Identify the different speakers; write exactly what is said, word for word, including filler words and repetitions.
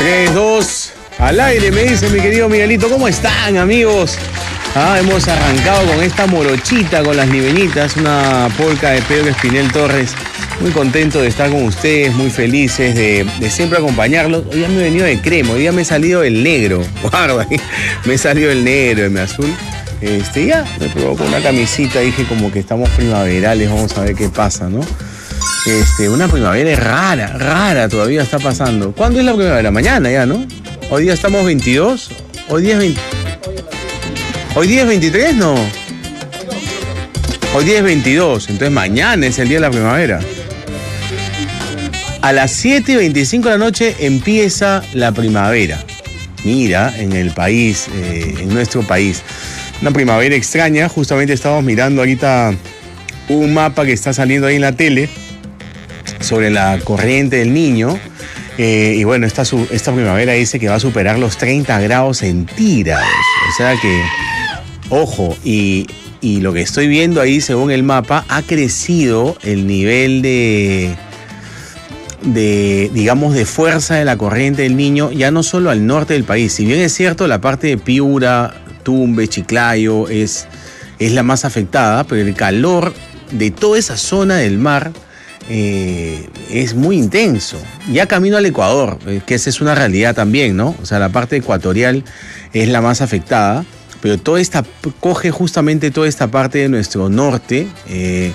Speaker 1: tres, dos, al aire, me dice mi querido Miguelito. ¿Cómo están, amigos? Ah, hemos arrancado con esta morochita, con las libeñitas, una polca de Pedro Espinel Torres. Muy contento de estar con ustedes, muy felices de, de siempre acompañarlos. Hoy ya me he venido de crema, hoy ya me he salido el negro. Guarda, me he salido el negro, el azul. Este, ya, me provoco una camisita, dije como que estamos primaverales, vamos a ver qué pasa, ¿no? Este, una primavera rara, rara todavía está pasando. ¿Cuándo es la primavera? Mañana ya, ¿no? Hoy día estamos veintidós, hoy día es veinte... ¿Hoy día es veintitrés? No. Hoy día es veintidós, entonces mañana es el día de la primavera. A las siete y veinticinco de la noche empieza la primavera. Mira, en el país, eh, en nuestro país. Una primavera extraña, justamente estamos mirando ahorita un mapa que está saliendo ahí en la tele sobre la corriente del Niño. Eh, y bueno, esta, esta primavera dice que va a superar los treinta grados centígrados. O sea que, ojo, y, y lo que estoy viendo ahí, según el mapa, ha crecido el nivel de, de, digamos, de fuerza de la corriente del Niño, ya no solo al norte del país. Si bien es cierto, la parte de Piura, Tumbes, Chiclayo es, es la más afectada, pero el calor de toda esa zona del mar eh, es muy intenso. Ya camino al Ecuador, eh, que esa es una realidad también, ¿no? O sea, la parte ecuatorial es la más afectada, pero toda esta, coge justamente toda esta parte de nuestro norte, eh,